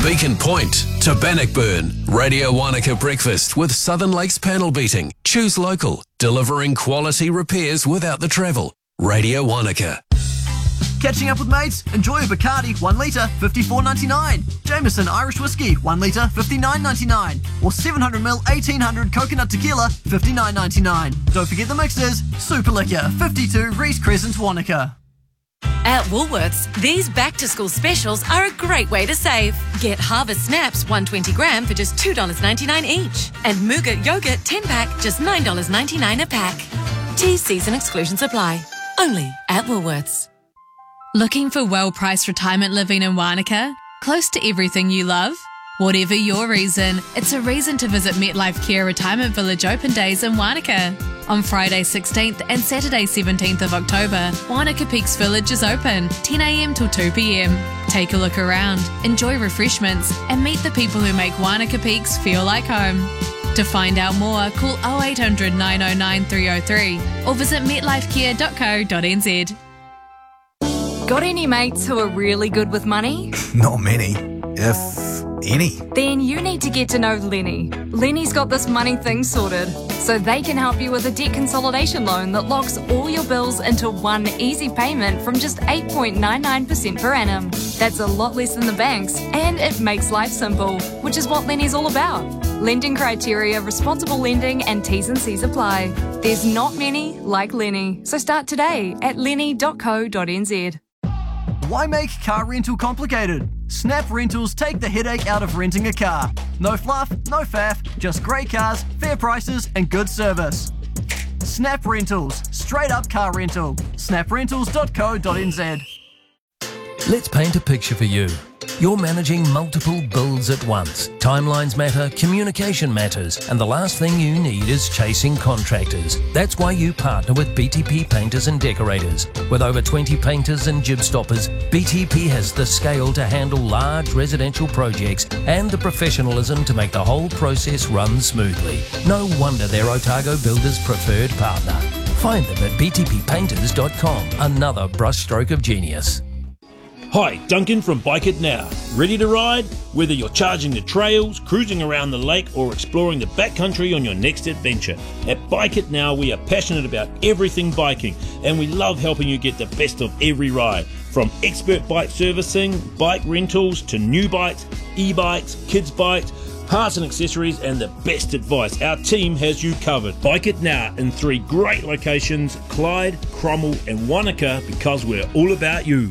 Beacon Point to Bannockburn. Radio Wanaka Breakfast with Southern Lakes Panel Beating. Choose local, delivering quality repairs without the travel. Radio Wanaka. Catching up with mates? Enjoy a Bacardi 1 litre, $54.99. Jameson Irish Whiskey 1 litre, $59.99. Or 700ml 1800 Coconut Tequila, $59.99. Don't forget the mixers. Super Liquor, 52 Reese Crescent, Wanaka. At Woolworths, these back-to-school specials are a great way to save. Get Harvest Snaps 120 gram for just $2.99 each. And Muga Yogurt 10-pack, just $9.99 a pack. T-C's and exclusions apply. Only at Woolworths. Looking for well-priced retirement living in Wanaka? Close to everything you love? Whatever your reason, it's a reason to visit MetLife Care Retirement Village Open Days in Wanaka. On Friday 16th and Saturday 17th of October, Wanaka Peaks Village is open, 10 a.m. till 2 p.m. Take a look around, enjoy refreshments, and meet the people who make Wanaka Peaks feel like home. To find out more, call 0800 909 303 or visit metlifecare.co.nz. Got any mates who are really good with money? Not many, if any. Then you need to get to know Lenny. Lenny's got this money thing sorted, so they can help you with a debt consolidation loan that locks all your bills into one easy payment from just 8.99% per annum. That's a lot less than the banks, and it makes life simple, which is what Lenny's all about. Lending criteria, responsible lending, and T's and C's apply. There's not many like Lenny, so start today at lenny.co.nz. Why make car rental complicated? Snap Rentals take the headache out of renting a car. No fluff, no faff, just great cars, fair prices and good service. Snap Rentals, straight up car rental. snaprentals.co.nz. Let's paint a picture for you. You're managing multiple bills at once. Timelines matter, communication matters, and the last thing you need is chasing contractors. That's why you partner with BTP Painters and Decorators. With over 20 painters and jib stoppers, BTP has the scale to handle large residential projects and the professionalism to make the whole process run smoothly. No wonder they're Otago Builders' preferred partner. Find them at btppainters.com. Another brushstroke of genius. Hi, Duncan from Bike It Now. Ready to ride? Whether you're charging the trails, cruising around the lake or exploring the backcountry on your next adventure. At Bike It Now we are passionate about everything biking and we love helping you get the best of every ride. From expert bike servicing, bike rentals to new bikes, e-bikes, kids bikes, parts and accessories and the best advice. Our team has you covered. Bike It Now in 3 great locations, Clyde, Cromwell and Wanaka, because we're all about you.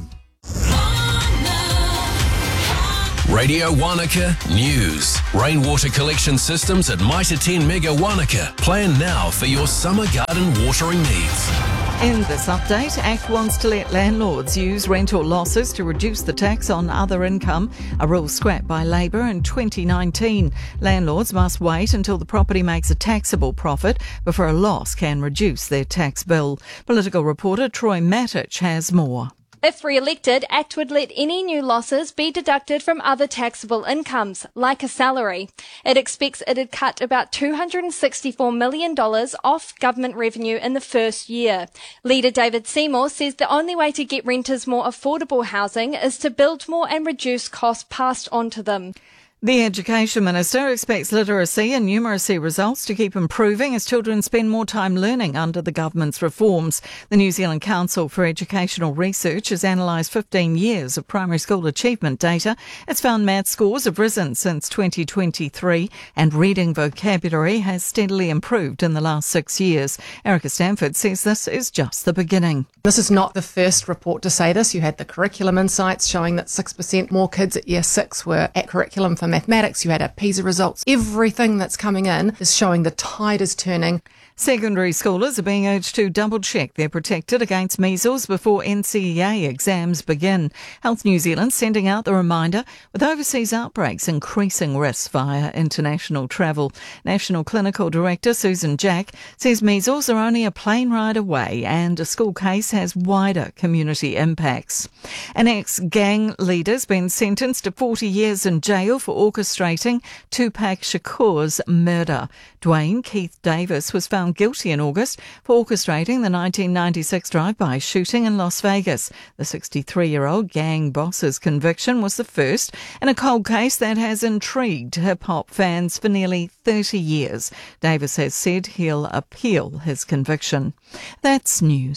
Radio Wanaka News. Rainwater collection systems at Mitre 10 Mega Wanaka. Plan now for your summer garden watering needs. In this update, ACT wants to let landlords use rental losses to reduce the tax on other income, a rule scrapped by Labor in 2019. Landlords must wait until the property makes a taxable profit before a loss can reduce their tax bill. Political reporter Troy Matic has more. If re-elected, ACT would let any new losses be deducted from other taxable incomes, like a salary. It expects it'd cut about $264 million off government revenue in the first year. Leader David Seymour says the only way to get renters more affordable housing is to build more and reduce costs passed on to them. The Education Minister expects literacy and numeracy results to keep improving as children spend more time learning under the government's reforms. The New Zealand Council for Educational Research has analysed 15 years of primary school achievement data. It's found maths scores have risen since 2023 and reading vocabulary has steadily improved in the last 6 years. Erica Stanford says this is just the beginning. This is not the first report to say this. You had the Curriculum Insights showing that 6% more kids at Year 6 were at curriculum for mathematics. You had our PISA results. Everything that's coming in is showing the tide is turning. Secondary schoolers are being urged to double-check they're protected against measles before NCEA exams begin. Health New Zealand sending out the reminder with overseas outbreaks increasing risks via international travel. National Clinical Director Susan Jack says measles are only a plane ride away and a school case has wider community impacts. An ex-gang leader's been sentenced to 40 years in jail for orchestrating Tupac Shakur's murder. Dwayne Keith Davis was found found guilty in August for orchestrating the 1996 drive-by shooting in Las Vegas. The 63-year-old gang boss's conviction was the first in a cold case that has intrigued hip-hop fans for nearly 30 years. Davis has said he'll appeal his conviction. That's news.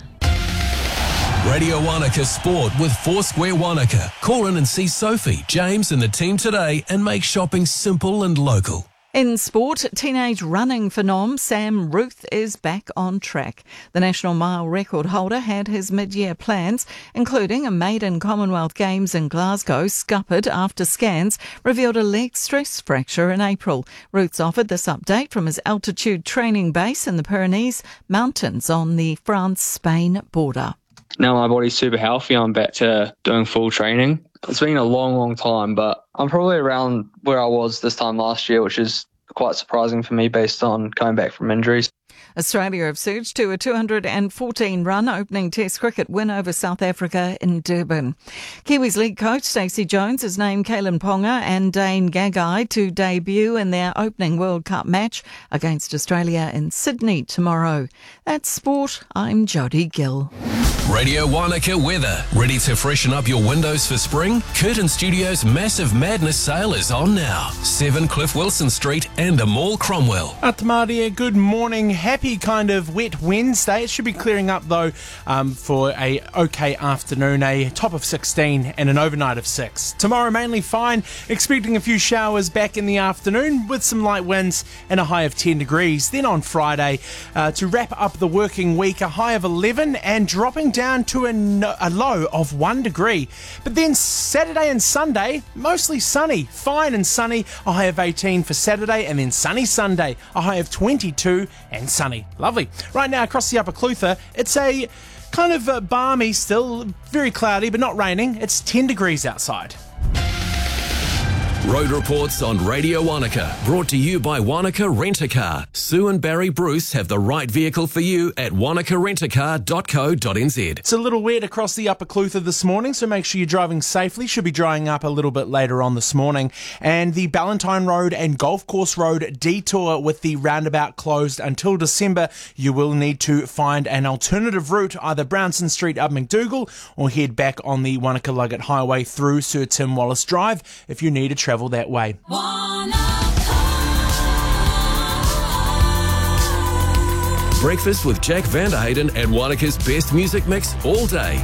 Radio Wanaka Sport with Foursquare Wanaka. Call in and see Sophie, James and the team today and make shopping simple and local. In sport, teenage running phenom Sam Ruth is back on track. The national mile record holder had his mid-year plans, including a maiden Commonwealth Games in Glasgow, scuppered after scans revealed a leg stress fracture in April. Ruth's offered this update from his altitude training base in the Pyrenees Mountains on the France-Spain border. Now my body's super healthy, I'm back to doing full training. It's been a long time, but I'm probably around where I was this time last year, which is quite surprising for me based on coming back from injuries. Australia have surged to a 214-run opening Test cricket win over South Africa in Durban. Kiwis league coach Stacey Jones has named Kalen Ponga and Dane Gagai to debut in their opening World Cup match against Australia in Sydney tomorrow. That's sport. I'm Jodie Gill. Radio Wanaka weather. Ready to freshen up your windows for spring? Curtin Studios' Massive Madness sale is on now. 7 Cliff Wilson Street and the Mall Cromwell. Atamaria, good morning. Happy kind of wet Wednesday. It should be clearing up though for a okay afternoon. A top of 16 and an overnight of 6. Tomorrow mainly fine. Expecting a few showers back in the afternoon with some light winds and a high of 10 degrees. Then on Friday to wrap up the working week, a high of 11 and dropping down to a low of 1 degree. But then Saturday and Sunday, mostly sunny, fine and sunny, a high of 18 for Saturday, and then sunny Sunday, a high of 22 and sunny. Lovely. Right now across the Upper Clutha, it's a kind of balmy still, very cloudy but not raining. It's 10 degrees outside. Road reports on Radio Wanaka, brought to you by Wanaka Rent-A-Car. Sue and Barry Bruce have the right vehicle for you at wanakarentacar.co.nz. It's a little wet across the Upper Clutha this morning, so make sure you're driving safely. Should be drying up a little bit later on this morning. And the Ballantyne Road and Golf Course Road detour with the roundabout closed until December. You will need to find an alternative route, either Brownson Street up McDougall or head back on the Wanaka-Luggett Highway through Sir Tim Wallace Drive if you need to travel that way. Breakfast with Jack Vanderhayden and Wanaka's best music mix all day.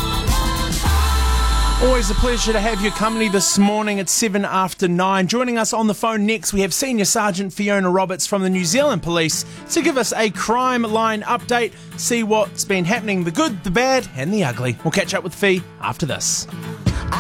Always a pleasure to have your company this morning at 7 after 9. Joining us on the phone next, we have Senior Sergeant Fiona Roberts from the New Zealand Police to give us a crime line update, see what's been happening, the good, the bad and the ugly. We'll catch up with Fee after this.